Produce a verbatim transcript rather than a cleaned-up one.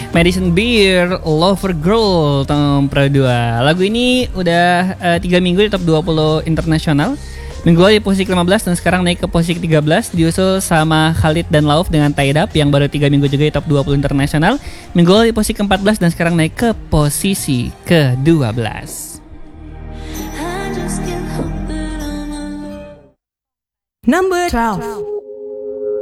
Madison Beer, Lover Girl, nomor dua. Lagu ini udah uh, tiga minggu di top dua puluh internasional. Minggu lalu di posisi ke lima belas dan sekarang naik ke posisi ke tiga belas. Diusul sama Khalid dan Lauf dengan Tied Up yang baru tiga minggu juga di top dua puluh internasional. Minggu lalu di posisi ke empat belas dan sekarang naik ke posisi ke dua belas. Number twelve.